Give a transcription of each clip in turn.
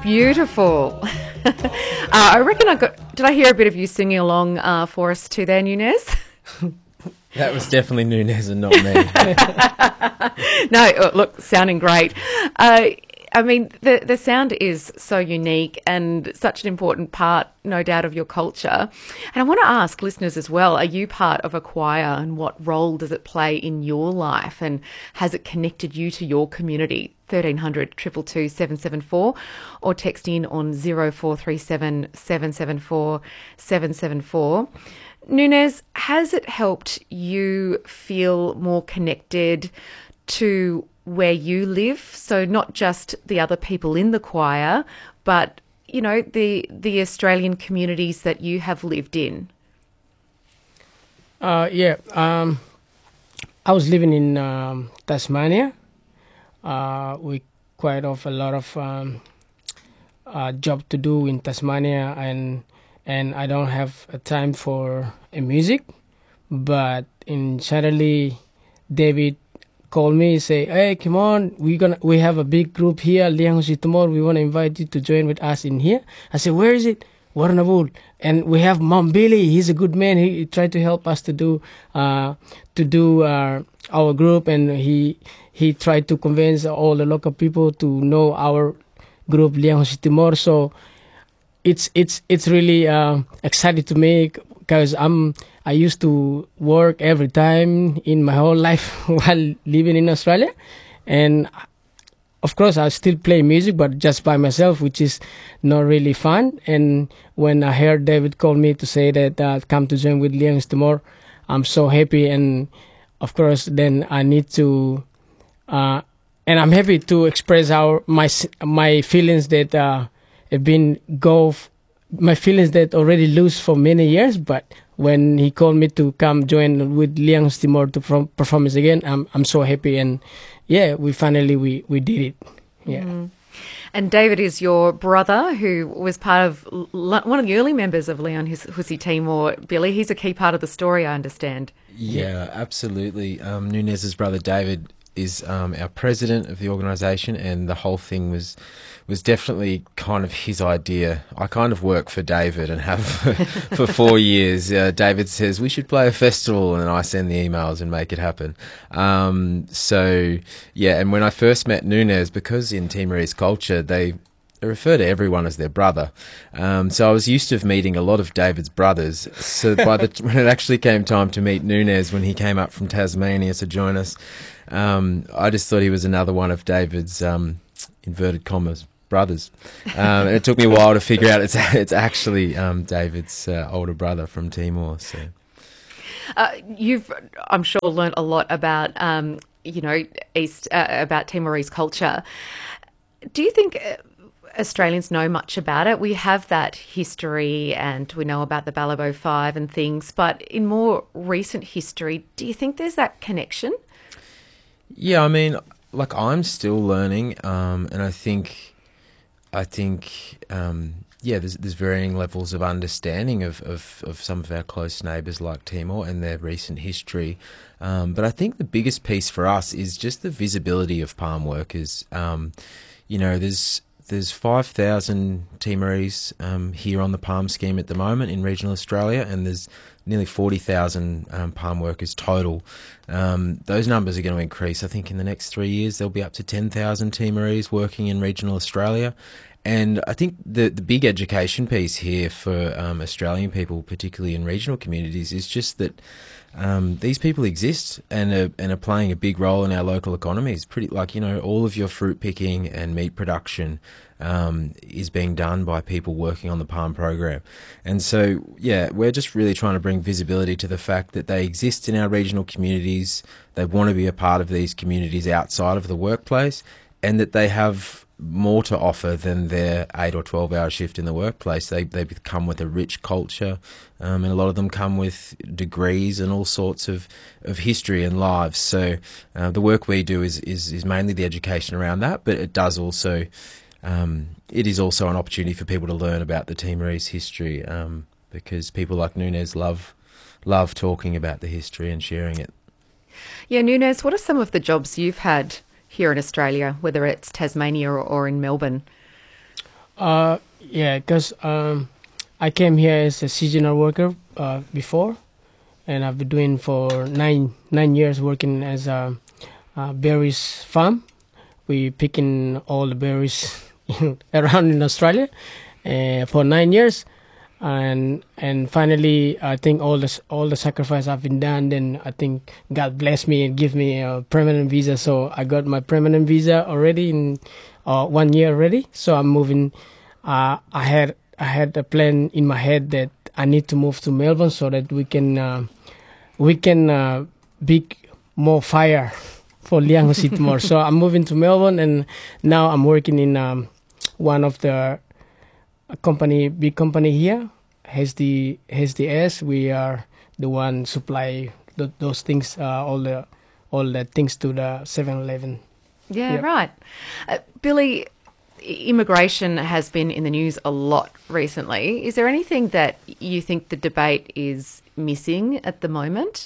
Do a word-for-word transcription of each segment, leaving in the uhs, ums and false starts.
Beautiful. uh, I reckon I got. Did I hear a bit of you singing along uh, for us too there, Nunez? That was definitely Nunez and not me. No, look, sounding great. Uh, I mean, the the sound is so unique and such an important part, no doubt, of your culture. And I want to ask listeners as well, are you part of a choir, and what role does it play in your life, and has it connected you to your community? thirteen hundred, two two two, seven seven four, or text in on zero four three seven, seven seven four, seven seven four. Nunez, has it helped you feel more connected to where you live? So not just the other people in the choir, but, you know, the the Australian communities that you have lived in. Uh, yeah, um, I was living in um, Tasmania. Uh, we quite have a lot of um, uh, job to do in Tasmania, and and I don't have a time for a music. But in suddenly, David called me, say, "Hey, come on, we gonna we have a big group here, Liang Hosi Timor. We want to invite you to join with us in here." I said, "Where is it?" Warrnambool. And we have Mom Billy. He's a good man. He, he tried to help us to do uh, to do uh, our group, and he he tried to convince all the local people to know our group, Liang Hosi Timor. So it's it's it's really uh, exciting to me, because I'm I used to work every time in my whole life while living in Australia, and of course I still play music, but just by myself, which is not really fun. And when I heard David call me to say that uh, come to join with Liang Hosi Timor, I'm so happy. And of course, then I need to, uh, and I'm happy to express our my my feelings that uh, have been go, my feelings that already lose for many years. But when he called me to come join with Liang Hosi Timor to perform performance again, I'm I'm so happy. And yeah, we finally we we did it. Yeah. Mm. And David is your brother, who was part of one of the early members of Liang Hosi Timor. Billy, he's a key part of the story, I understand. Yeah, absolutely. Um, Nunez's brother David is um, our president of the organisation, and the whole thing was was definitely kind of his idea. I kind of work for David and have for four years. Uh, David says we should play a festival, and I send the emails and make it happen. Um, so yeah, and when I first met Nunez, because in Timorese culture they They refer to everyone as their brother. Um, so I was used to meeting a lot of David's brothers. So by the when it actually came time to meet Nunez, when he came up from Tasmania to join us, um, I just thought he was another one of David's um, inverted commas brothers. Um, and it took me a while to figure out it's it's actually um, David's uh, older brother from Timor. So uh, you've, I'm sure, learnt a lot about um, you know East uh, about Timorese culture. Do you think Australians know much about it? We have that history, and we know about the Balibo Five and things, but in more recent history, do you think there's that connection? Yeah, I mean, like I'm still learning, um, and I think, I think, um, yeah, there's there's varying levels of understanding of, of, of some of our close neighbours like Timor and their recent history. Um, but I think the biggest piece for us is just the visibility of palm workers. Um, you know, there's There's five thousand Timorese um, here on the palm scheme at the moment in regional Australia, and there's nearly forty thousand um, palm workers total. Um, those numbers are going to increase. I think in the next three years there'll be up to ten thousand Timorese working in regional Australia. And I think the, the big education piece here for um, Australian people, particularly in regional communities, is just that Um, these people exist and are, and are playing a big role in our local economies. Pretty like, you know, all of your fruit picking and meat production um, is being done by people working on the palm program. And so, yeah, we're just really trying to bring visibility to the fact that they exist in our regional communities. They want to be a part of these communities outside of the workplace, and that they have more to offer than their eight or twelve hour shift in the workplace. They they come with a rich culture, um, and a lot of them come with degrees and all sorts of, of history and lives. So uh, the work we do is, is is mainly the education around that, but it does also um, it is also an opportunity for people to learn about the Timorese history, um, because people like Nunez love love talking about the history and sharing it. Yeah, Nunez, what are some of the jobs you've had here in Australia, whether it's Tasmania or, or in Melbourne? Uh, yeah, because um, I came here as a seasonal worker uh, before, and I've been doing for nine nine years working as a, a berries farm. We picking all the berries in, around in Australia uh, for nine years, and and finally I think all the all the sacrifice I've been done. Then I think God blessed me and give me a permanent visa. So I got my permanent visa already in uh, one year already. So I'm moving. Uh, I had I had a plan in my head that I need to move to Melbourne so that we can uh, we can uh, be more fire for Liang City more. So I'm moving to Melbourne, and now I'm working in um, one of the company, big company here, H D H D S. We are the one supply th- those things, uh, all the all the things to the seven eleven. Yeah, Yep. right. Uh, Billy, i- immigration has been in the news a lot recently. Is there anything that you think the debate is missing at the moment?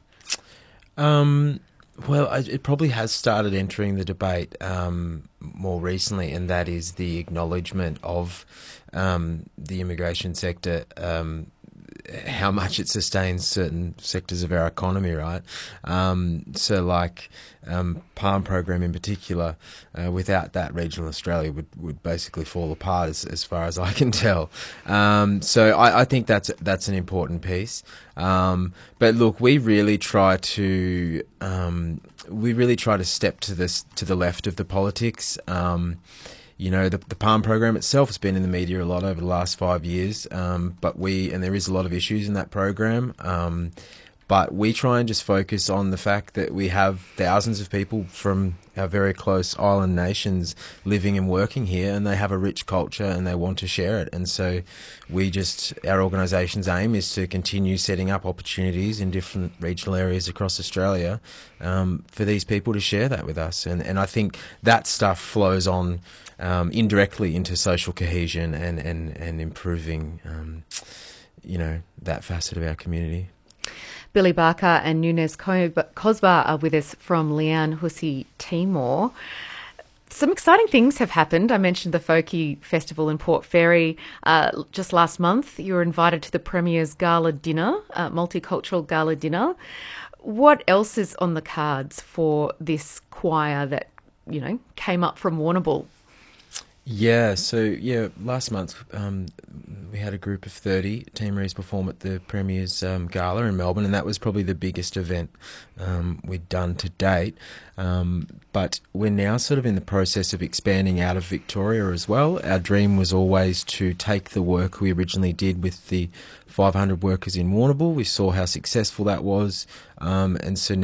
Um, well, I, it probably has started entering the debate um, more recently, and that is the acknowledgement of um, the immigration sector, um, how much it sustains certain sectors of our economy, right? Um, so, like um, PALM program in particular, uh, without that, regional Australia would, would basically fall apart, as, as far as I can tell. Um, so, I, I think that's that's an important piece. Um, but look, we really try to um, we really try to step to this to the left of the politics. Um, You know, the, the PALM program itself has been in the media a lot over the last five years, um, but we, and there is a lot of issues in that program, um, but we try and just focus on the fact that we have thousands of people from our very close island nations living and working here, and they have a rich culture and they want to share it. And so we just, our organisation's aim is to continue setting up opportunities in different regional areas across Australia um, for these people to share that with us. And, and I think that stuff flows on Um, indirectly into social cohesion and, and, and improving, um, you know, that facet of our community. Billy Barker and Nunes Cosbar are with us from Lian Husi, Timor. Some exciting things have happened. I mentioned the Folky Festival in Port Fairy uh, just last month. You were invited to the Premier's Gala Dinner, uh, Multicultural Gala Dinner. What else is on the cards for this choir that, you know, came up from Warrnambool? Yeah, so yeah, last month um, we had a group of thirty Timorese perform at the Premier's um, Gala in Melbourne, and that was probably the biggest event um, we'd done to date. Um, but we're now sort of in the process of expanding out of Victoria as well. Our dream was always to take the work we originally did with the five hundred workers in Warrnambool. We saw how successful that was, um, and so